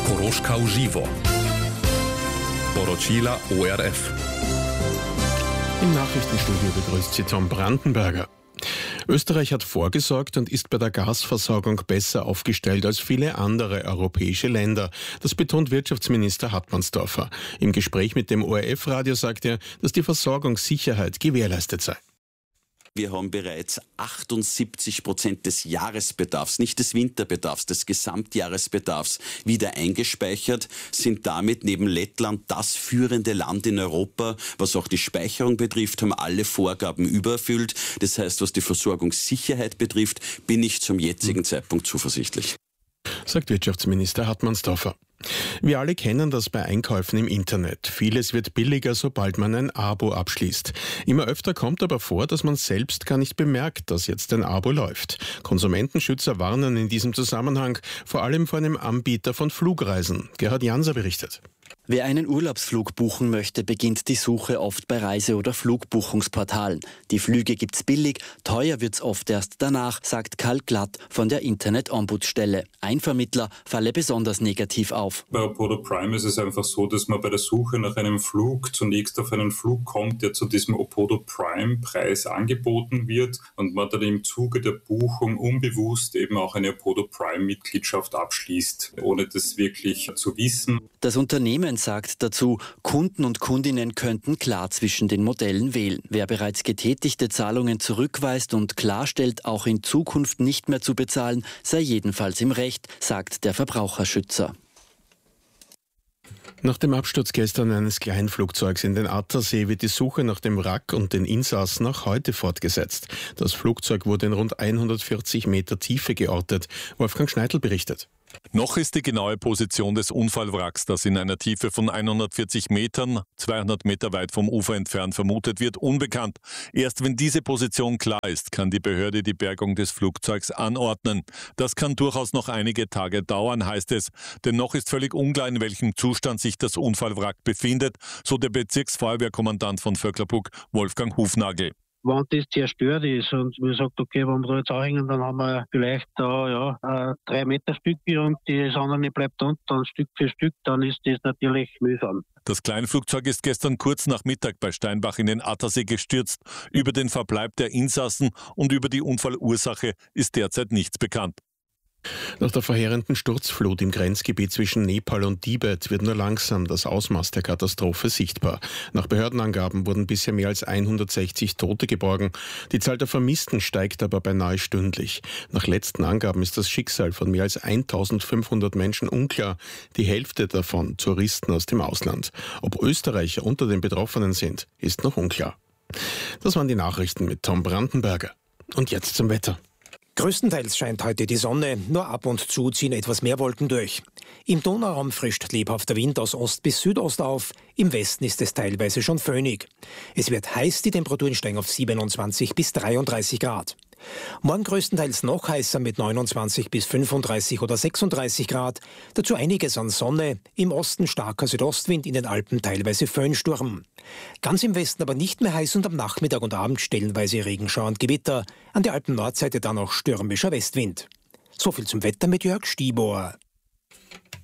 Koroška v živo. Poročila ORF. Im Nachrichtenstudio begrüßt Sie Tom Brandenberger. Österreich hat vorgesorgt und ist bei der Gasversorgung besser aufgestellt als viele andere europäische Länder. Das betont Wirtschaftsminister Hartmannsdorfer. Im Gespräch mit dem ORF-Radio sagt er, dass die Versorgungssicherheit gewährleistet sei. Wir haben bereits 78% des Jahresbedarfs, nicht des Winterbedarfs, des Gesamtjahresbedarfs wieder eingespeichert, sind damit neben Lettland das führende Land in Europa, was auch die Speicherung betrifft, haben alle Vorgaben übererfüllt. Das heißt, was die Versorgungssicherheit betrifft, bin ich zum jetzigen Zeitpunkt zuversichtlich. Sagt Wirtschaftsminister Hartmannsdorfer. Wir alle kennen das bei Einkäufen im Internet. Vieles wird billiger, sobald man ein Abo abschließt. Immer öfter kommt aber vor, dass man selbst gar nicht bemerkt, dass jetzt ein Abo läuft. Konsumentenschützer warnen in diesem Zusammenhang vor allem vor einem Anbieter von Flugreisen. Gerhard Janser berichtet. Wer einen Urlaubsflug buchen möchte, beginnt die Suche oft bei Reise- oder Flugbuchungsportalen. Die Flüge gibt's billig, teuer wird's oft erst danach, sagt Karl Glatt von der Internet-Ombudsstelle. Ein Vermittler falle besonders negativ auf. Bei Opodo Prime ist es einfach so, dass man bei der Suche nach einem Flug zunächst auf einen Flug kommt, der zu diesem Opodo Prime-Preis angeboten wird und man dann im Zuge der Buchung unbewusst eben auch eine Opodo Prime-Mitgliedschaft abschließt, ohne das wirklich zu wissen. Das Unternehmen sagt dazu, Kunden und Kundinnen könnten klar zwischen den Modellen wählen. Wer bereits getätigte Zahlungen zurückweist und klarstellt, auch in Zukunft nicht mehr zu bezahlen, sei jedenfalls im Recht, sagt der Verbraucherschützer. Nach dem Absturz gestern eines Kleinflugzeugs in den Attersee wird die Suche nach dem Wrack und den Insassen auch heute fortgesetzt. Das Flugzeug wurde in rund 140 Meter Tiefe geortet. Wolfgang Schneidl berichtet. Noch ist die genaue Position des Unfallwracks, das in einer Tiefe von 140 Metern, 200 Meter weit vom Ufer entfernt vermutet wird, unbekannt. Erst wenn diese Position klar ist, kann die Behörde die Bergung des Flugzeugs anordnen. Das kann durchaus noch einige Tage dauern, heißt es. Denn noch ist völlig unklar, in welchem Zustand sich das Unfallwrack befindet, so der Bezirksfeuerwehrkommandant von Vöcklerbruck, Wolfgang Hufnagel. Wenn das zerstört ist und man sagt, okay, wenn wir da jetzt anhängen, dann haben wir vielleicht da 3 Meter Stücke und das andere bleibt unten Stück für Stück, dann ist das natürlich mühsam. Das Kleinflugzeug ist gestern kurz nach Mittag bei Steinbach in den Attersee gestürzt. Über den Verbleib der Insassen und über die Unfallursache ist derzeit nichts bekannt. Nach der verheerenden Sturzflut im Grenzgebiet zwischen Nepal und Tibet wird nur langsam das Ausmaß der Katastrophe sichtbar. Nach Behördenangaben wurden bisher mehr als 160 Tote geborgen. Die Zahl der Vermissten steigt aber beinahe stündlich. Nach letzten Angaben ist das Schicksal von mehr als 1500 Menschen unklar. Die Hälfte davon Touristen aus dem Ausland. Ob Österreicher unter den Betroffenen sind, ist noch unklar. Das waren die Nachrichten mit Tom Brandenberger. Und jetzt zum Wetter. Größtenteils scheint heute die Sonne, nur ab und zu ziehen etwas mehr Wolken durch. Im Donauraum frischt lebhafter Wind aus Ost bis Südost auf, im Westen ist es teilweise schon föhnig. Es wird heiß, die Temperaturen steigen auf 27 bis 33 Grad. Morgen größtenteils noch heißer mit 29 bis 35 oder 36 Grad. Dazu einiges an Sonne, im Osten starker Südostwind, in den Alpen teilweise Föhnsturm. Ganz im Westen aber nicht mehr heiß und am Nachmittag und Abend stellenweise Regenschauer und Gewitter. An der Alpen-Nordseite dann auch stürmischer Westwind. So viel zum Wetter mit Jörg Stiebohr.